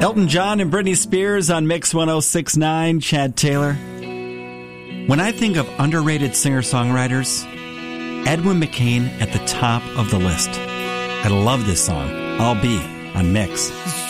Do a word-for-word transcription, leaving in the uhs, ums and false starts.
Elton John and Britney Spears on Mix ten sixty-nine. Chad Taylor. When I think of underrated singer-songwriters, Edwin McCain at the top of the list. I love this song. I'll Be on Mix.